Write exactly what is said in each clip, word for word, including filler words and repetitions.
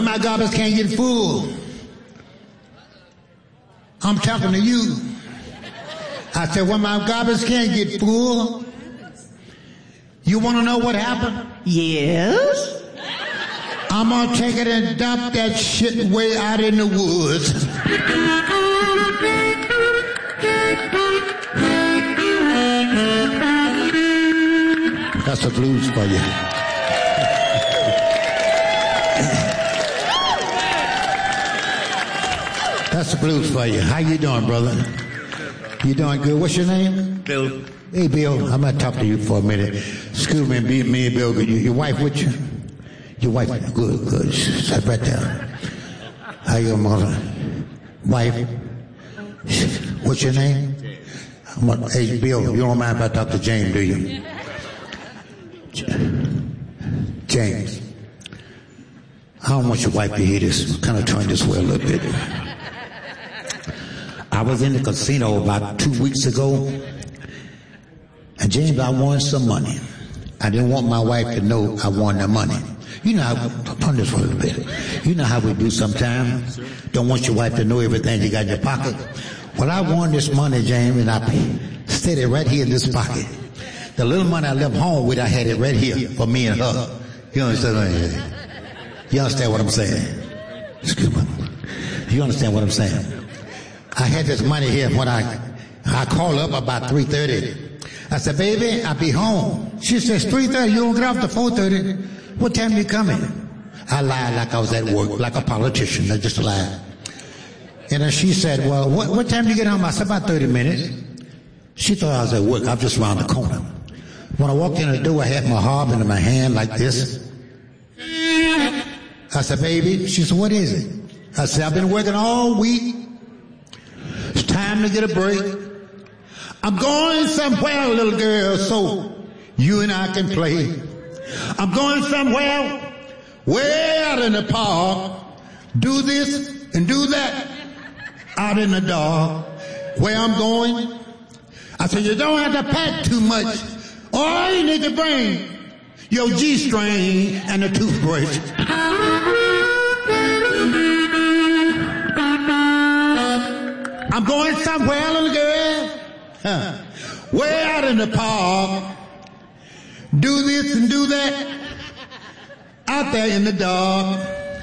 when my garbage can get full, I'm talking to you. I said, when my garbage can get full, you want to know what happened? Yes. I'm going to take it and dump that shit way out in the woods. That's the blues for you. That's the blues for you. How you doing, brother? You doing good? What's your name? Bill. Hey, Bill, I'm going to talk to you for a minute. Excuse me, me, me and Bill, your, your wife with you? Your wife, good, good. Sit right there. How you, mother? Wife? What's your name? I'm a, hey, Bill, you don't mind if I talk to James, do you? James. I don't want your wife to hear this. Kind of turn this way a little bit. I was in the casino about two weeks ago, and James, I won some money. I didn't want my wife to know I won the money. You know how, turn this way a little bit. You know how we do sometimes. Don't want your wife to know everything you got in your pocket. Well, I won this money, James, and I set it right here in this pocket. The little money I left home with, I had it right here for me and her. You understand? You understand what I'm saying? Excuse me. You understand what I'm saying? I had this money here when I I called up about three thirty. I said, baby, I'll be home. She says, three thirty, you don't get off to four thirty. What time you coming? I lied like I was at work, like a politician. I just lied. And then she said, well, what, what time do you get home? I said, about thirty minutes. She thought I was at work. I was just around the corner. When I walked in the door, I had my harp in my hand like this. I said, baby. She said, what is it? I said, I've been working all week. It's time to get a break. I'm going somewhere, little girl, so you and I can play. I'm going somewhere way out in the park. Do this and do that out in the dark. Where I'm going, I said, you don't have to pack too much. All you need to bring your G-string and a toothbrush. I'm going somewhere, little girl, huh, way out in the park. Do this and do that out there in the dark.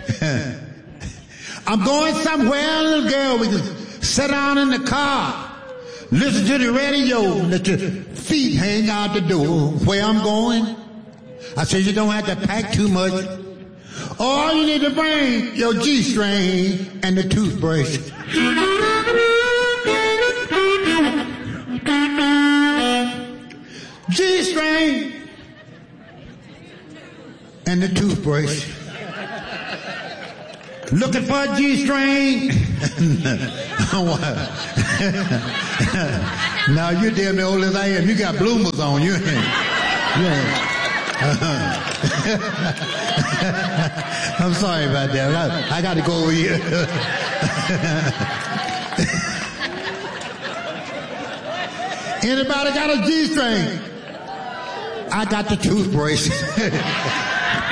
I'm going somewhere, little girl. We can sit down in the car, listen to the radio, let your feet hang out the door. Where I'm going, I said you don't have to pack too much. All you need to bring your G-string and the toothbrush. G-string and the toothbrush. Looking for a G-string? Now you're damn near old as I am. You got bloomers on. You ain't. You ain't. I'm sorry about that. I, I got to go over here. Anybody got a G-string? I got the toothbrush.